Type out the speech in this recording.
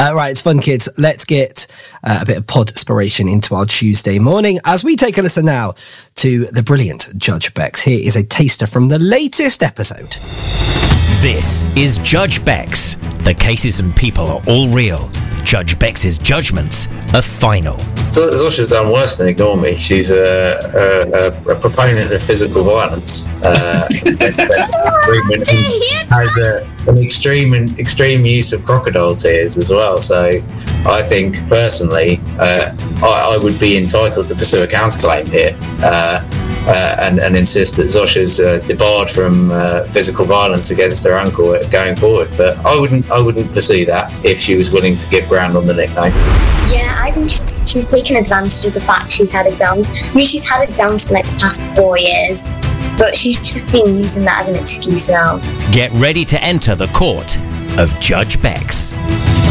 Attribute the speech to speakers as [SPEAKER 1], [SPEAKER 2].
[SPEAKER 1] Right, it's fun, kids. Let's get a bit of pod-spiration into our Tuesday morning as we take a listen now to the brilliant Judge Bex. Here is a taster from the latest episode.
[SPEAKER 2] This is Judge Bex. The cases and people are all real. Judge Bex's judgments are final.
[SPEAKER 3] Zosha's done worse than ignore me. She's a proponent of physical violence. Has an extreme use of crocodile tears as well. So I think personally, I would be entitled to pursue a counterclaim here and insist that Zosha's debarred from physical violence against her uncle going forward. But I wouldn't pursue that if she was willing to give ground on the nickname.
[SPEAKER 4] Yeah, I think she's taken advantage of the fact she's had exams. I mean, she's had exams for like the past 4 years, but she's just been using that as an excuse now.
[SPEAKER 2] Get ready to enter the court of Judge Bex.